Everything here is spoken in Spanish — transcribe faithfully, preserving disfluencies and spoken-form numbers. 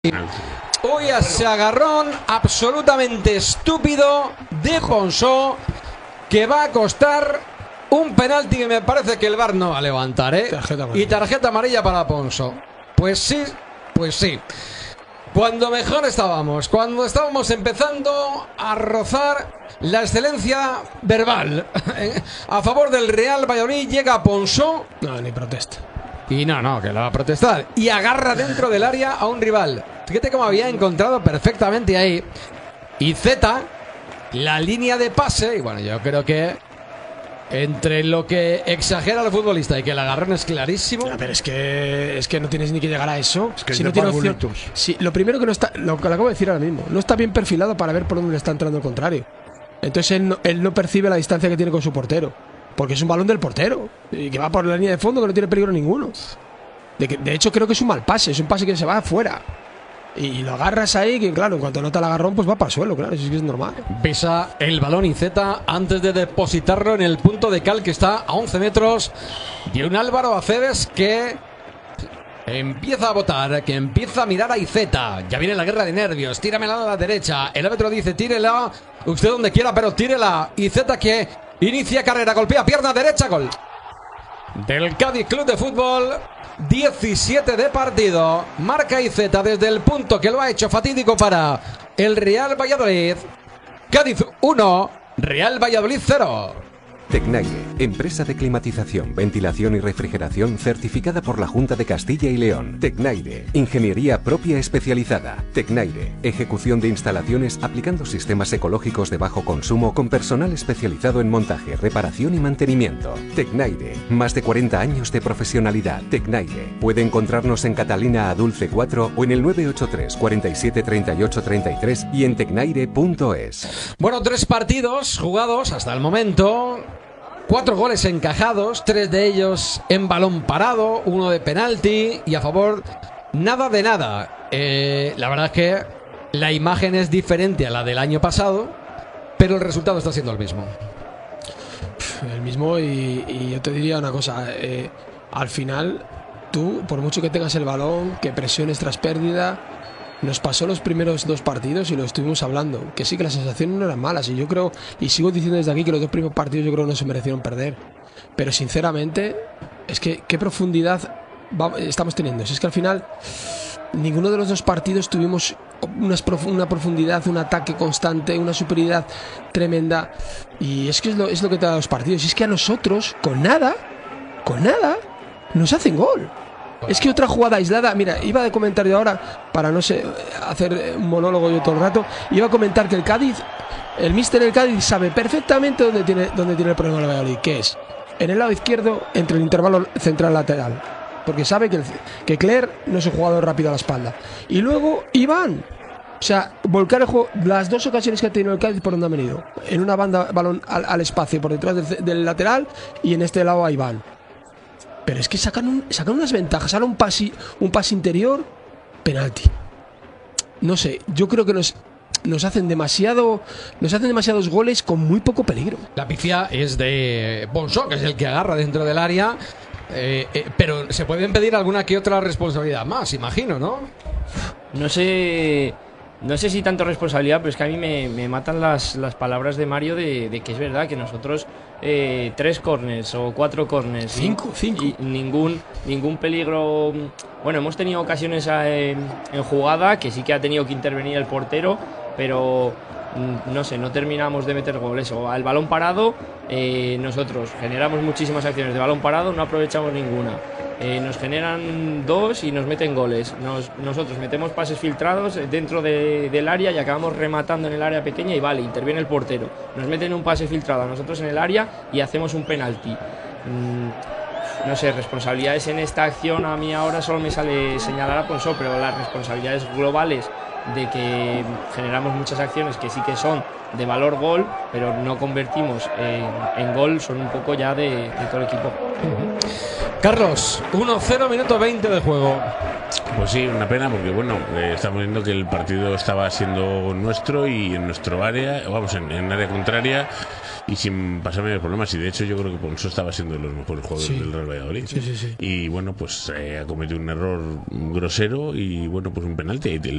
Hoy ese agarrón absolutamente estúpido de Ponsó que va a costar un penalti que me parece que el V A R no va a levantar, ¿eh? Tarjeta y tarjeta amarilla para Ponsó. Pues sí, pues sí. Cuando mejor estábamos, cuando estábamos empezando a rozar la excelencia verbal a favor del Real Valladolid, llega Ponsó. No, ni protesta. Y no, no, que la va a protestar. Y agarra dentro del área a un rival. Fíjate cómo había encontrado perfectamente ahí. Y Z, la línea de pase. Y bueno, yo creo que entre lo que exagera el futbolista y que el agarrón es clarísimo. No, pero es que es que no tienes ni que llegar a eso. Es que si es no de tiene opción. parvulitos. Sí, lo primero que no está, lo que le acabo de decir ahora mismo, no está bien perfilado para ver por dónde le está entrando el contrario. Entonces él no, él no percibe la distancia que tiene con su portero. Porque es un balón del portero. Y que va por la línea de fondo, que no tiene peligro ninguno. De, que, de hecho, creo que es un mal pase. Es un pase que se va afuera. Y lo agarras ahí, que claro, en cuanto nota el agarrón, pues va para el suelo, claro, eso es que es normal. Pisa el balón y Z antes de depositarlo en el punto de cal que está a once metros. Y un Álvaro Aceves que empieza a votar, que empieza a mirar a Izeta. Ya viene la guerra de nervios. Tíramela a la derecha. El árbitro dice, tírela usted donde quiera, pero tírela. Izeta que inicia carrera, golpea pierna derecha, gol del Cádiz Club de Fútbol. diecisiete de partido. Marca Izeta desde el punto que lo ha hecho fatídico para el Real Valladolid. Cádiz uno, Real Valladolid cero. Tecnaire, empresa de climatización, ventilación y refrigeración certificada por la Junta de Castilla y León. Tecnaire, ingeniería propia especializada. Tecnaire, ejecución de instalaciones aplicando sistemas ecológicos de bajo consumo con personal especializado en montaje, reparación y mantenimiento. Tecnaire, más de cuarenta años de profesionalidad. Tecnaire, puede encontrarnos en Catalina a Dulce cuatro o en el nueve ocho tres, cuarenta y siete, treinta y ocho, treinta y tres y en tecnaire punto es. Bueno, tres partidos jugados hasta el momento. Cuatro goles encajados, tres de ellos en balón parado, uno de penalti y a favor nada de nada. Eh, la verdad es que la imagen es diferente a la del año pasado, pero el resultado está siendo el mismo. El mismo y, y yo te diría una cosa, eh, al final tú, por mucho que tengas el balón, que presiones tras pérdida, nos pasó los primeros dos partidos y lo estuvimos hablando, que sí que las sensaciones no eran malas y yo creo, y sigo diciendo desde aquí que los dos primeros partidos yo creo no se merecieron perder, pero sinceramente es que qué profundidad va, estamos teniendo. Si es que al final ninguno de los dos partidos tuvimos unas prof, una profundidad, un ataque constante, una superioridad tremenda, y es que es lo, es lo que te da los partidos. Y es que a nosotros con nada, con nada nos hacen gol. Es que otra jugada aislada, mira, iba a comentar yo ahora, para no sé, hacer un monólogo yo todo el rato, iba a comentar que el Cádiz, el míster del Cádiz sabe perfectamente dónde tiene, dónde tiene el problema el Valladolid, que es en el lado izquierdo, entre el intervalo central-lateral, porque sabe que, el, que Cler no es un jugador rápido a la espalda. Y luego Iván, o sea, volcar el juego, las dos ocasiones que ha tenido el Cádiz, ¿por dónde ha venido? En una banda, balón al, al espacio, por detrás del, del lateral, y en este lado a Iván. Pero es que sacan, un, sacan unas ventajas. Ahora un pase, un pase interior, penalti. No sé, yo creo que nos, nos hacen demasiado, nos hacen demasiados goles con muy poco peligro. La pifia es de Ponsó, que es el que agarra dentro del área, eh, eh, pero se pueden pedir alguna que otra responsabilidad más, imagino, ¿no? No sé, no sé si tanto responsabilidad, pero es que a mí me, me matan las, las palabras de Mario de, de que es verdad que nosotros eh, tres corners o cuatro corners, cinco, cinco. Y ningún, ningún peligro. Bueno, hemos tenido ocasiones en, en jugada que sí que ha tenido que intervenir el portero, pero no sé, no terminamos de meter goles. O al balón parado, eh, nosotros generamos muchísimas acciones de balón parado, no aprovechamos ninguna. Eh, nos generan dos y nos meten goles. Nos, nosotros metemos pases filtrados dentro de, del área y acabamos rematando en el área pequeña y vale, interviene el portero. Nos meten un pase filtrado a nosotros en el área y hacemos un penalti. Mm, no sé, responsabilidades en esta acción a mí ahora solo me sale señalar a Ponsó, pero las responsabilidades globales de que generamos muchas acciones que sí que son de valor gol, pero no convertimos en, en gol, son un poco ya de, de todo el equipo. Carlos, uno cero, minuto veinte de juego. Pues sí, una pena porque bueno, eh, estamos viendo que el partido estaba siendo nuestro y en nuestro área, vamos, en, en área contraria y sin pasarme problemas. Y de hecho yo creo que Ponso estaba siendo de los mejores jugadores Sí. del Real Valladolid. Sí, sí, sí. Y bueno, pues eh, ha cometido un error grosero y bueno, pues un penalti.